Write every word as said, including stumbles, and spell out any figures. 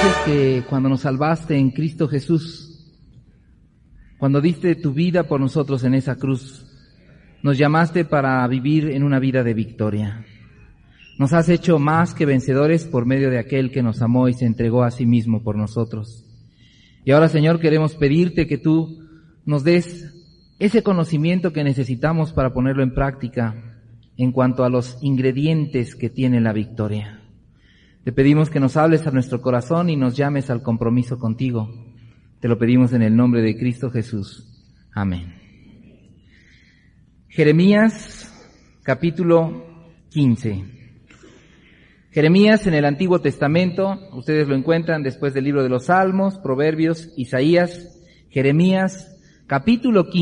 gracias que cuando nos salvaste en Cristo Jesús, cuando diste tu vida por nosotros en esa cruz, nos llamaste para vivir en una vida de victoria. Nos has hecho más que vencedores por medio de aquel que nos amó y se entregó a sí mismo por nosotros. Y ahora, Señor, queremos pedirte que tú nos des ese conocimiento que necesitamos para ponerlo en práctica en cuanto a los ingredientes que tiene la victoria. Te pedimos que nos hables a nuestro corazón y nos llames al compromiso contigo. Te lo pedimos en el nombre de Cristo Jesús. Amén. Jeremías, capítulo quince. Jeremías en el Antiguo Testamento, ustedes lo encuentran después del libro de los Salmos, Proverbios, Isaías. Jeremías, capítulo quince.